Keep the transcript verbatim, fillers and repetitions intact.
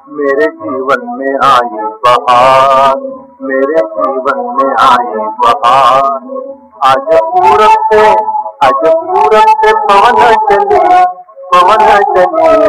मेरे जीवन में आई बहार, मेरे जीवन में आई बहार। आज पूरब से, आज पूरब से पवन चली, पवन चली